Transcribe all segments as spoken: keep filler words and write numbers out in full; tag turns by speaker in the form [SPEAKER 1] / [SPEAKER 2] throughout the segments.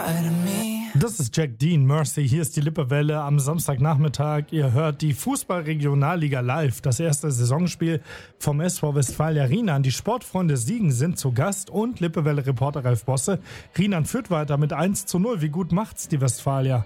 [SPEAKER 1] Das ist Jack Dean, Mercy. Hier ist die Lippewelle am Samstagnachmittag. Ihr hört die Fußball-Regionalliga live. Das erste Saisonspiel vom S V Westfalia Rheinland. Die Sportfreunde Siegen sind zu Gast und Lippewelle-Reporter Ralf Bosse. Rheinland führt weiter mit eins zu null. Wie gut macht's die Westfalia?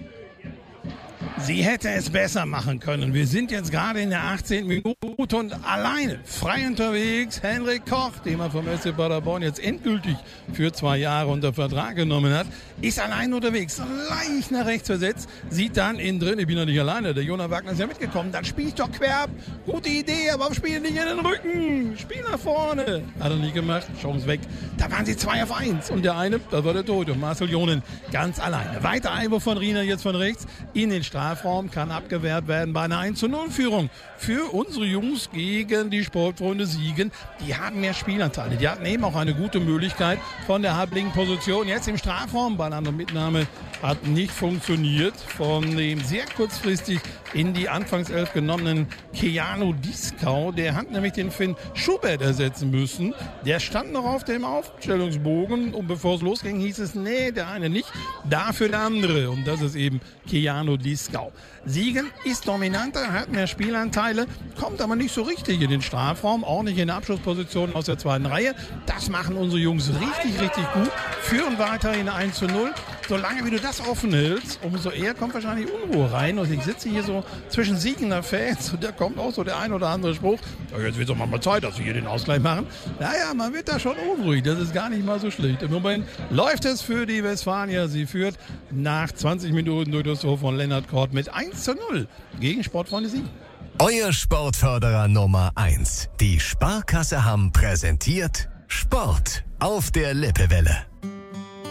[SPEAKER 2] Sie hätte es besser machen können. Wir sind jetzt gerade in der achtzehnten Minute und alleine, frei unterwegs. Henrik Koch, den man vom S C Paderborn jetzt endgültig für zwei Jahre unter Vertrag genommen hat, ist allein unterwegs, leicht nach rechts versetzt, sieht dann innen drin, ich bin noch nicht alleine, der Jonah Wagner ist ja mitgekommen, dann spiel ich doch quer ab. Gute Idee, aber warum spiel nicht in den Rücken? Spiel nach vorne. Hat er nicht gemacht, Chance weg. Da waren sie zwei auf eins und der eine, das war der Tote, Marcel Jonen, ganz alleine. Weiter Einwurf von Riener jetzt von rechts in den Strafraum, kann abgewehrt werden bei einer eins zu null Führung für unsere Jungs gegen die Sportfreunde Siegen. Die haben mehr Spielanteile, die hatten eben auch eine gute Möglichkeit von der halblinken Position. Jetzt im Strafraum, bei einer Mitnahme hat nicht funktioniert von dem sehr kurzfristig in die Anfangself genommenen Keanu Dieskau. Der hat nämlich den Finn Schubert ersetzen müssen. Der stand noch auf dem Aufstellungsbogen und bevor es losging, hieß es, nee, der eine nicht, dafür der andere. Und das ist eben Keanu Dieskau. Siegen ist dominanter, hat mehr Spielanteile, kommt aber nicht so richtig in den Strafraum, auch nicht in der Abschlussposition aus der zweiten Reihe. Das machen unsere Jungs richtig, richtig gut, führen weiterhin eins zu null. Solange wie du das offen hältst, umso eher kommt wahrscheinlich Unruhe rein. Und ich sitze hier so zwischen Siegener Fans und da kommt auch so der ein oder andere Spruch, ja, jetzt wird es doch mal Zeit, dass wir hier den Ausgleich machen. Naja, man wird da schon unruhig, das ist gar nicht mal so schlecht. Im Moment läuft es für die Westfalia. Sie führt nach zwanzig Minuten durch das Tor von Lennart Kort mit eins zu null gegen Sportfreunde Siegen.
[SPEAKER 3] Euer Sportförderer Nummer eins. Die Sparkasse Hamm präsentiert Sport auf der Lippewelle.